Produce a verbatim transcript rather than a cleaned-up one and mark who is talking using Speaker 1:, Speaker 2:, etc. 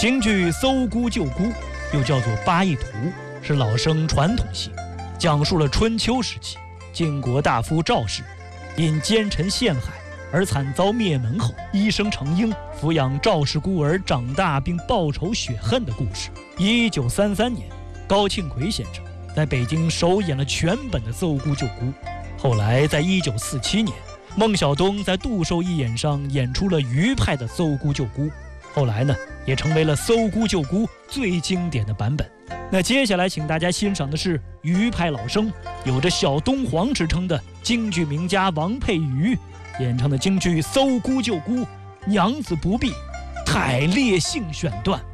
Speaker 1: 京剧《搜孤救孤》又叫做《八义图》，是老生传统戏，讲述了春秋时期晋国大夫赵氏因奸臣陷害而惨遭灭门后，医生程婴抚养赵氏孤儿长大并报仇雪恨的故事。一九三三年，高庆奎先生在北京首演了全本的《搜孤救孤》。后来在一九四七年，孟小冬在杜寿义演上演出了余派的《搜孤救孤》，后来呢也成为了《搜孤救孤》最经典的版本。那接下来请大家欣赏的是余派老生，有着小东皇之称的京剧名家王佩瑜演唱的京剧《搜孤救孤》，娘子不避，太烈性选段。